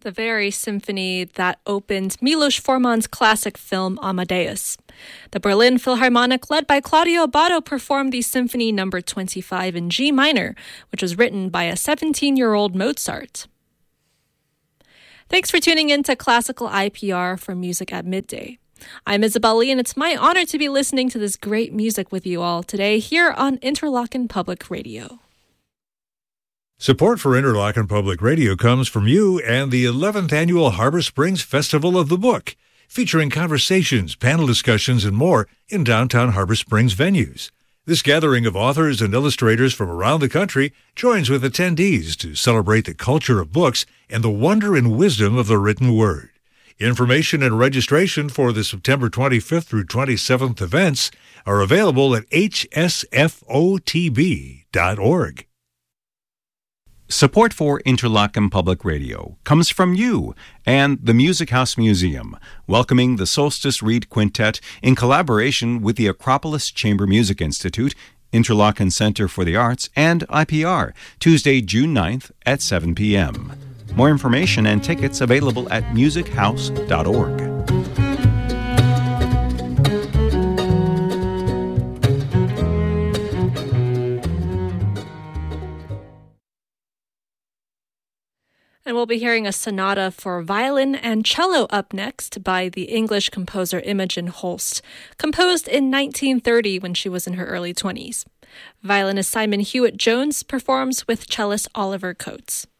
the very symphony that opened Milos Forman's classic film Amadeus. The Berlin Philharmonic, led by Claudio Abbado, performed the Symphony No. 25 in G minor, which was written by a 17-year-old Mozart. Thanks for tuning in to Classical IPR for Music at Midday. I'm Isabel Lee, and it's my honor to be listening to this great music with you all today here on Interlochen Public Radio. Support for Interlochen Public Radio comes from you and the 11th Annual Harbor Springs Festival of the Book, featuring conversations, panel discussions, and more in downtown Harbor Springs venues. This gathering of authors and illustrators from around the country joins with attendees to celebrate the culture of books and the wonder and wisdom of the written word. Information and registration for the September 25th through 27th events are available at hsfotb.org. Support for Interlochen Public Radio comes from you and the Music House Museum, welcoming the Solstice Reed Quintet in collaboration with the Acropolis Chamber Music Institute, Interlochen Center for the Arts, and IPR, Tuesday, June 9th at 7 p.m. More information and tickets available at musichouse.org. And we'll be hearing a sonata for violin and cello up next by the English composer Imogen Holst, composed in 1930 when she was in her early 20s. Violinist Simon Hewitt-Jones performs with cellist Oliver Coates.